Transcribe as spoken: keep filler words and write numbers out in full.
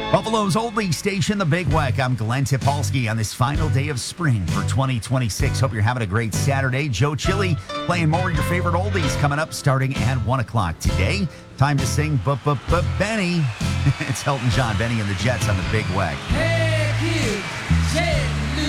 Buffalo's old league station, The Big Weck. I'm Glenn Tipolsky on this final day of spring for twenty twenty-six. Hope you're having a great Saturday. Joe Chili playing more of your favorite oldies coming up starting at one o'clock today. Time to sing B-B-B-Benny. It's Elton John, Benny and the Jets on The Big Weck. Hey!